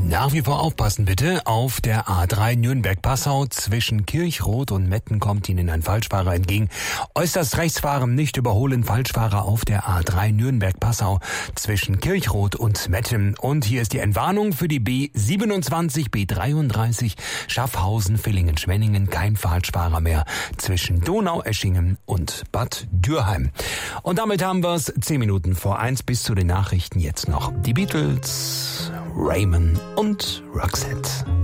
Nach wie vor aufpassen bitte. Auf der A3 Nürnberg-Passau zwischen Kirchroth und Metten kommt Ihnen ein Falschfahrer entgegen. Äußerst rechts fahren, nicht überholen. Falschfahrer auf der A3 Nürnberg-Passau zwischen Kirchroth und Metten. Und hier ist die Entwarnung für die B27, B33 Schaffhausen-Villingen-Schwenningen. Kein Falschfahrer mehr zwischen Donaueschingen und Bad Dürheim. Und damit haben wir es 10 Minuten vor 1 bis zu den Nachrichten jetzt noch. Die Beatles, Raymond und Roxette.